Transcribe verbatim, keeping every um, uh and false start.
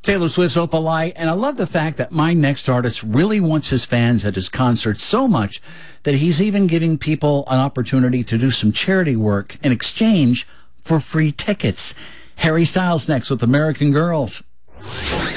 Taylor Swift's Opalite, and I love the fact that My Next Artist really wants his fans at his concert so much that he's even giving people an opportunity to do some charity work in exchange for free tickets. Harry Styles next with American Girls.